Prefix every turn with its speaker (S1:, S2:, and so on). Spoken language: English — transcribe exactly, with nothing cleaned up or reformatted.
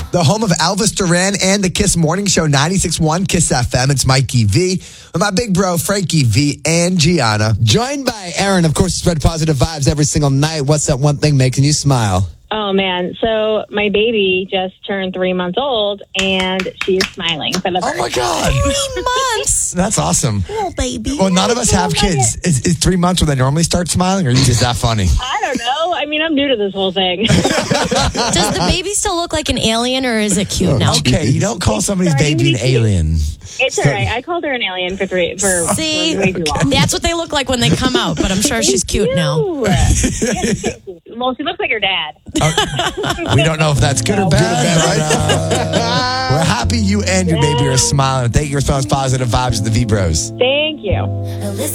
S1: the home of Elvis Duran and the Kiss Morning Show, ninety-six point one Kiss F M. It's Mikey V with my big bro, Frankie V and Gianna.
S2: Joined by Aaron, of course, spread positive vibes every single night. What's that one thing making you smile?
S3: Oh, man. So my baby just turned three months old, and she is smiling for the
S1: Oh,
S3: first
S1: my God.
S4: Three months.
S1: That's awesome.
S4: Oh, baby.
S1: Well, none of us have kids. Is, is three months when they normally start smiling, or are you just that funny?
S3: I don't know. I mean, I'm new to this whole thing.
S4: Does the baby still look like an alien, or is it cute now?
S1: Okay, you don't call somebody's
S3: starting to
S1: baby
S3: be
S1: an
S3: cute.
S1: alien.
S3: It's all right. I called her an alien for three for,
S4: See,
S3: for way too long.
S4: that's what they look like when they come out, but I'm sure she's cute now.
S3: Well, she looks like her dad.
S1: We don't know if that's good or bad. Right? We're happy you and your baby are smiling. Thank you for those positive vibes of the V-Bros.
S3: Thank you.